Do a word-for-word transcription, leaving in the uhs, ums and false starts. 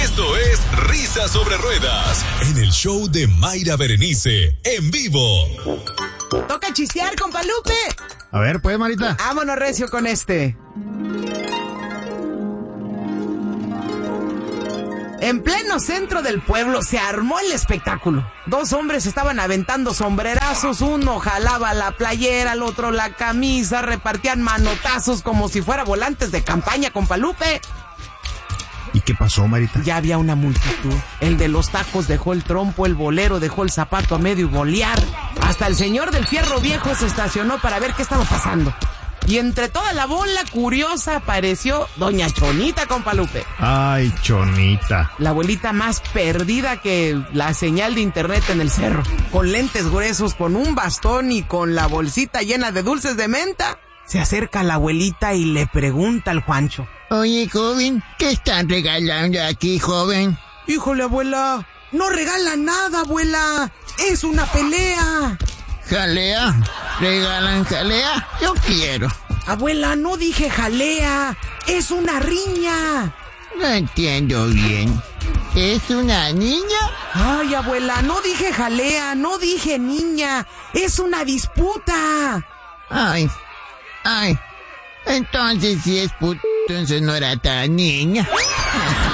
Esto es Risas sobre Ruedas, en el show de Mayra Berenice, en vivo. Toca chistear, compa Lupe. A ver, pues, Marita. Vámonos recio con este. En pleno centro del pueblo se armó el espectáculo. Dos hombres estaban aventando sombrerazos, uno jalaba la playera, el otro la camisa, repartían manotazos como si fuera volantes de campaña, compa Lupe. ¿Y qué pasó, Marita? Ya había una multitud. El de los tacos dejó el trompo, el bolero dejó el zapato a medio bolear. Hasta el señor del fierro viejo se estacionó para ver qué estaba pasando. Y entre toda la bola curiosa apareció doña Chonita, compa Lupe. Ay, Chonita. La abuelita más perdida que la señal de internet en el cerro. Con lentes gruesos, con un bastón y con la bolsita llena de dulces de menta. Se acerca la abuelita y le pregunta al Juancho. Oye, joven, ¿qué están regalando aquí, joven? Híjole, abuela, no regala nada, abuela. Es una pelea. ¿Jalea? ¿Regalan jalea? Yo quiero. Abuela, no dije jalea. Es una riña. No entiendo bien. ¿Es una niña? Ay, abuela, no dije jalea, no dije niña. Es una disputa. Ay, ay. Entonces si es puto, entonces no era tan niña.